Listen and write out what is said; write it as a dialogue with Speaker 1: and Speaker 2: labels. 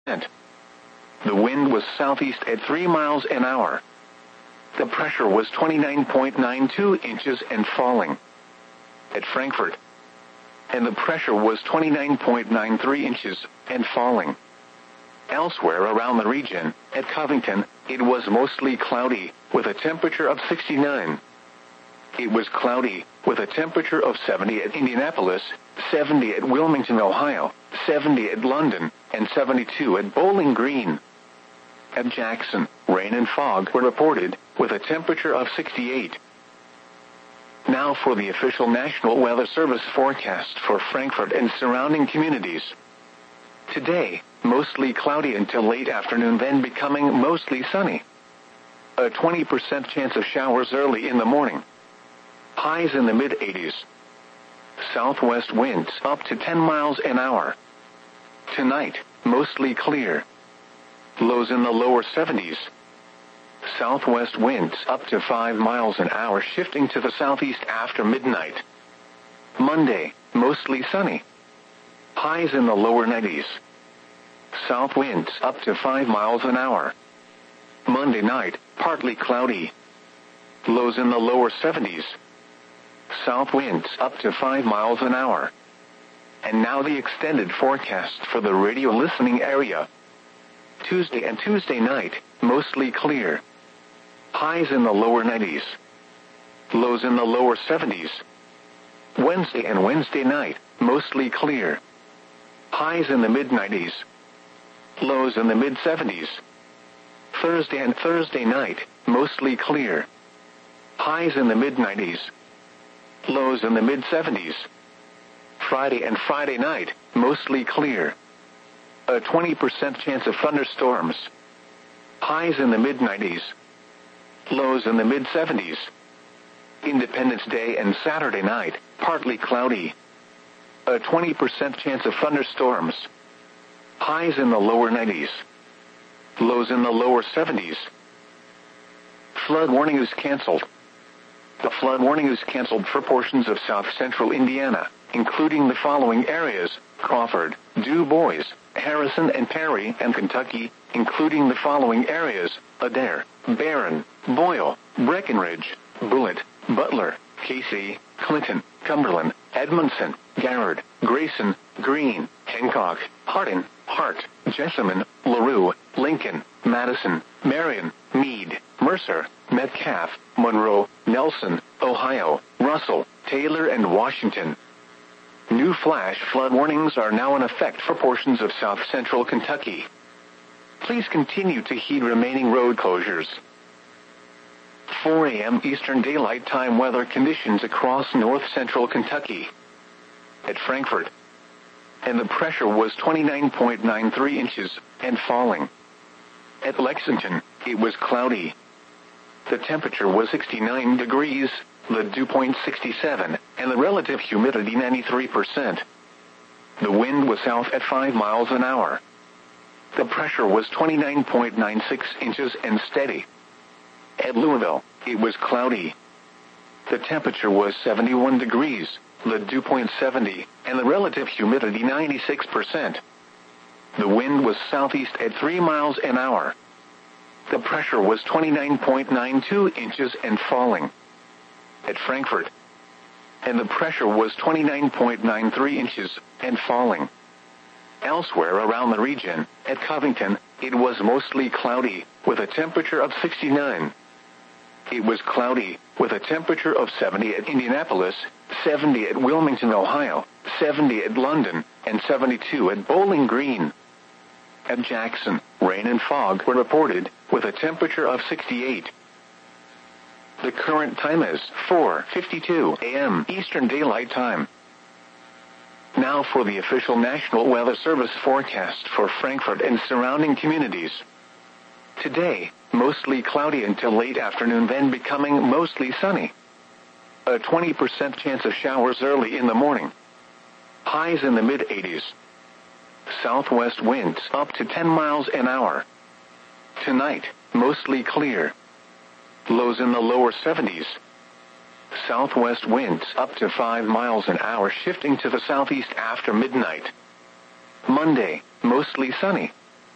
Speaker 1: The wind was southeast at 3 miles an hour. The pressure was 29.92 inches and falling. At Frankfurt. And the pressure was 29.93 inches and falling. Elsewhere around the region, at Covington, it was mostly cloudy, with a temperature of 69. It was cloudy, with a temperature of 70 at Indianapolis, 70 at Wilmington, Ohio, 70 at London, and 72 at Bowling Green. At Jackson, rain and fog were reported, with a temperature of 68. Now for the official National Weather Service forecast for Frankfurt and surrounding communities. Today, mostly cloudy until late afternoon, then becoming mostly sunny. A 20% chance of showers early in the morning. Highs in the mid-80s. Southwest winds up to 10 miles an hour. Tonight, mostly clear. Lows in the lower 70s. Southwest winds up to 5 miles an hour, shifting to the southeast after midnight. Monday, mostly sunny. Highs in the lower 90s. South winds up to 5 miles an hour. Monday night, partly cloudy. Lows in the lower 70s. South winds up to 5 miles an hour. And now the extended forecast for the radio listening area. Tuesday and Tuesday night, mostly clear. Highs in the lower 90s. Lows in the lower 70s. Wednesday and Wednesday night, mostly clear. Highs in the mid-90s. Lows in the mid-70s. Thursday and Thursday night, mostly clear. Highs in the mid-90s. Lows in the mid-70s. Friday and Friday night, mostly clear. A 20% chance of thunderstorms. Highs in the mid-90s. Lows in the mid-70s. Independence Day and Saturday night, partly cloudy. A 20% chance of thunderstorms. Highs in the lower 90s. Lows in the lower 70s. Flood warning is canceled. The flood warning is canceled for portions of south-central Indiana, including the following areas: Crawford, Du Bois, Harrison and Perry, and Kentucky, including the following areas: Adair, Barron, Boyle, Breckenridge, Bullitt, Butler, Casey, Clinton, Cumberland, Edmondson, Garrard, Grayson, Greene, Hancock, Hardin, Hart, Jessamine, LaRue, Lincoln, Madison, Marion, Meade, Mercer, Metcalf, Monroe, Nelson, Ohio, Russell, Taylor, and Washington. New flash flood warnings are now in effect for portions of south-central Kentucky. Please continue to heed remaining road closures. 4 a.m. Eastern Daylight Time weather conditions across north-central Kentucky. At Frankfurt. And the pressure was 29.93 inches and falling. At Lexington, it was cloudy. The temperature was 69 degrees, the dew point 67, and the relative humidity 93%. The wind was south at 5 miles an hour. The pressure was 29.96 inches and steady. At Louisville, it was cloudy. The temperature was 71 degrees, the dew point 70, and the relative humidity 96%. The wind was southeast at 3 miles an hour. The pressure was 29.92 inches and falling. At Frankfurt. And the pressure was 29.93 inches and falling. Elsewhere around the region, at Covington, it was mostly cloudy, with a temperature of 69. It was cloudy, with a temperature of 70 at Indianapolis, 70 at Wilmington, Ohio, 70 at London, and 72 at Bowling Green. At Jackson, rain and fog were reported, with a temperature of 68. The current time is 4:52 a.m. Eastern Daylight Time. Now for the official National Weather Service forecast for Frankfurt and surrounding communities. Today, mostly cloudy until late afternoon, then becoming mostly sunny. A 20% chance of showers early in the morning. Highs in the mid-80s. Southwest winds up to 10 miles an hour. Tonight, mostly clear. Lows in the lower 70s. Southwest winds up to 5 miles an hour, shifting to the southeast after midnight. Monday, mostly sunny.